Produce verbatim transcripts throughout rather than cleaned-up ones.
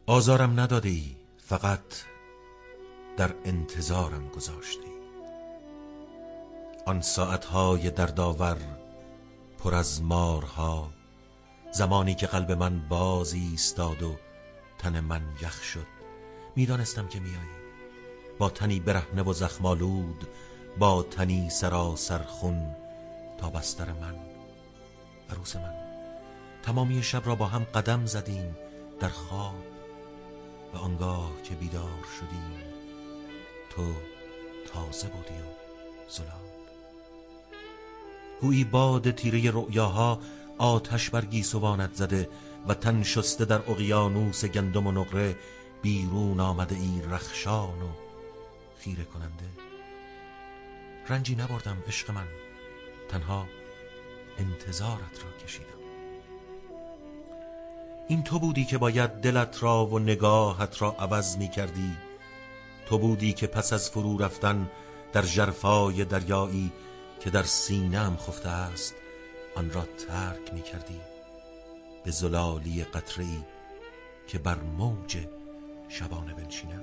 آزارم نداده ای، فقط در انتظارم گذاشته ای. آن ساعتهای دردآور پر از مارها، زمانی که قلب من باز ایستاد و تن من یخ شد، میدانستم که میایی، با تنی برهنه و زخمالود، با تنی سراسر خون تا بستر من. عروس من، تمامی شب را با هم قدم زدیم در خواب و آنگاه که بیدار شدیم تو تازه بودی و زلال. گویی باد تیره رؤیاها آتش بر گیسوانت زده و تن شسته در اقیانوس گندم و نقره بیرون آمده ای رخشان و خیره کننده. رنجی نبردم عشق من، تنها انتظارت را کشیدم. این تو بودی که باید دلت را و نگاهت را عوض می کردی. تو بودی که پس از فرو رفتن در ژرفای دریایی که در سینه‌ام خفته است آن را ترک می کردی به زلالی قطره‌ای که بر موج شبانه بنشیند.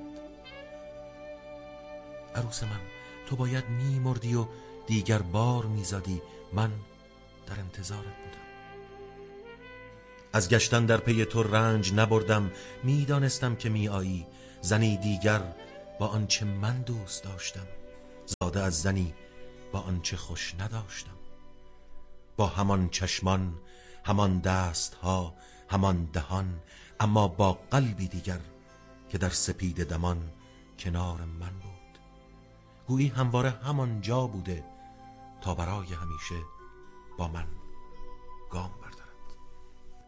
عروس من، تو باید می مردی و دیگر بار می زدی. من در انتظارت بودم. از گشتن در پی تو رنج نبردم، می دانستم که می آیی. زنی دیگر با آنچه من دوست داشتم، زاده از زنی با آنچه خوش نداشتم، با همان چشمان، همان دستها، همان دهان، اما با قلبی دیگر که در سپید دمان کنار من بود. گویی همواره همان جا بوده تا برای همیشه با من گام